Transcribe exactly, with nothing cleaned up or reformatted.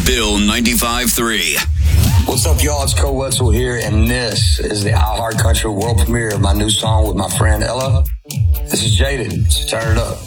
Bill ninety-five three. What's up, y'all? It's Cole Wetzel here, and this is the iHeart Country world premiere of my new song with my friend Ella. This is Jaded. So turn it up.